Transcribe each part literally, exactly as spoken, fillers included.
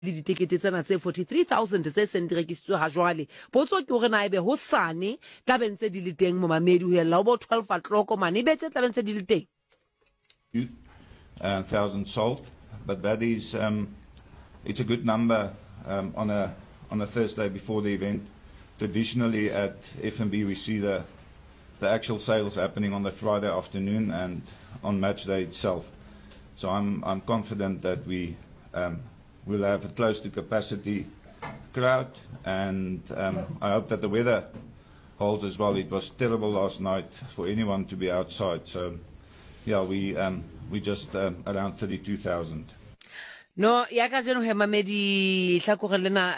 le ditekete tsena tse forty-three thousand tse seng di rekisitswe ha jwale potso ke hore na ebe hosane tla bentse di le teng mo mamedi ho yella bo twelve o'clock mane betse tla bentse di le teng uh, thousand sold, but that is um, it's a good number um, on a on a Thursday before the event. Traditionally at F N B we see the the actual sales happening on the Friday afternoon and on match day itself. So I'm I'm confident that we um, will have a close to capacity crowd, and um, I hope that the weather holds as well. It was terrible last night for anyone to be outside. So yeah, we um, we just um, around thirty-two thousand. No, ya ka jeno he mamedi hlakore lena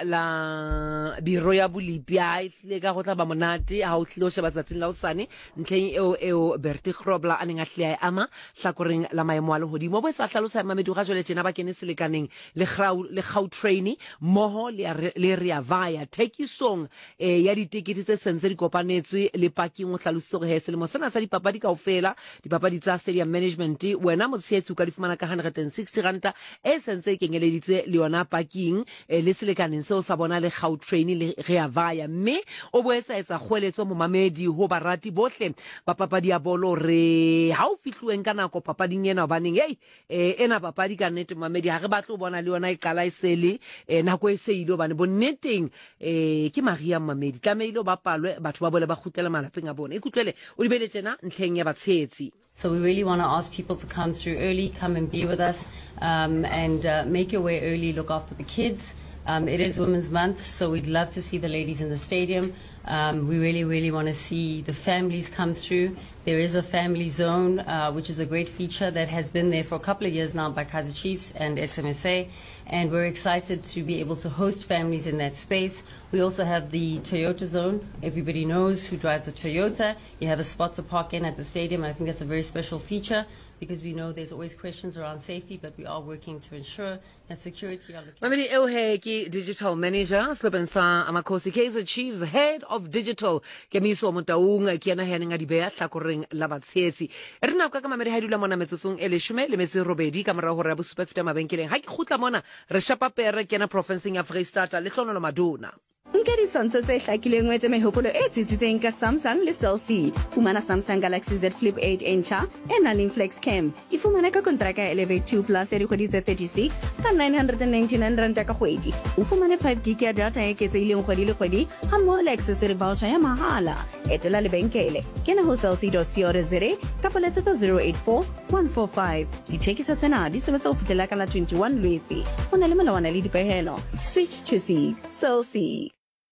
la biro ya bolipia ile ka go tla ba monate ha o tlilo sheba tsatsing la usane ntleng eo eo Bertie Grobler a neng a hlia ama hlakoreng la maemo a le hodimo bo tsa hlalosa mamedi ga jole tjena ba kene selekaneng le grau le gau train moho le le Rea Vaya tekisong eh ya ditekete tse sentse di kopanetswe le parking o hlalositse go he selemo sena sa dipapadi kaofela dipapadi tsa stadium management wena mo tshetsu ka di fumana ka one hundred sixty rand e se kenyeleditse le yona parking le selekaneng seo sa bona le gau train le Rea Vaya mme o boetsa etsa kgoeletso mo mamedi ho barati bohle ba papadi ya bolo re ha o fihluweng kana go papading ena baneng hey ena papadi ka nnete mamedi ha re batlo bona le yona e kala isele nako e se ile bane bonneteng eh ke Maria mamedi tlameile ba palwe batho ba bole ba khutela malapeng a bona ikutlwele o dibele tsena ntlheng ya batshetsi. So we really want to ask people to come through early, come and be with us, um, and uh, make your way early, look after the kids. Um, it is Women's Month, so we'd love to see the ladies in the stadium. Um, we really, really want to see the families come through. There is a family zone, uh, which is a great feature that has been there for a couple of years now by Kaizer Chiefs and S M S A, and we're excited to be able to host families in that space. We also have the Toyota zone. Everybody knows who drives a Toyota. You have a spot to park in at the stadium, and I think that's a very special feature because we know there's always questions around safety, but we are working to ensure that security are looking. Mamedi eo he ki digital manager Slopensa Amakosi Kaizer Chiefs head of digital Kemiso Motaung ki ana he nga dibea hlakoreng la batshetsi re na ka ka mamedi ha dula mona metsotsong ele shume le metso robedi ka mora hore ya bosupa feta mabenkeleng ha ke khutla mona re shapa pere ke na province ya Freestata le hlonolo Maduna. Nka ditshwantsho tse hlakileng wetse mehopolo e tsitsitseng ka Samsung le Cell C. Fumana Samsung Galaxy Z Flip eight inch e nang le flex cam. E fumana ka kontraka ya Elevate two plus ya dikgwedi tse thirty-six ka nine hundred ninety-nine rand ka kgwedi. O fumane five gig ya data e eketsehileng kgwedi le kgwedi ha mmoho le accessory voucher ya mahala. Etela lebenkele kena ho cell c dot co dot za kapa letsetsa zero eight four one four five. Dithekiso tsena di sebetsa ho fihlela ka la twenty-one Lwetse. Ho na le melawana le dipehelo. Switch to C. Cell C.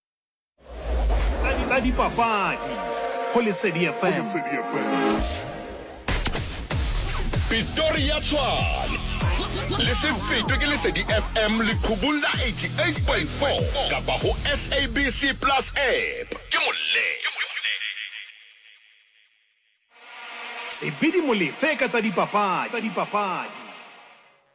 Tsadi papadi ho Lesedi F M. Pretoria Tshwane le se fetwe ke Lesedi F M le khubula eighty-eight point four kapa ho S A B C Plus app ke molle Sebidi molefe ka tsa dipapadi.